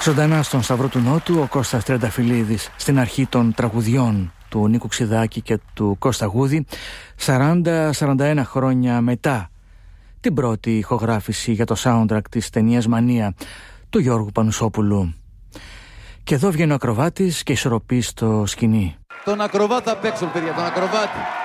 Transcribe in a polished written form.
Ζωντανά στον Σταυρό του Νότου, ο Κώστας Τριανταφυλλίδης στην αρχή των τραγουδιών του Νίκου Ξηδάκη και του Κώστα Γούδη, 40-41 χρόνια μετά την πρώτη ηχογράφηση για το soundtrack της ταινίας Μανία του Γιώργου Πανουσόπουλου. Και εδώ βγαίνει ο ακροβάτης και ισορροπεί στο σκηνή. Τον ακροβάτα απ' έξω, παιδιά, τον ακροβάτη.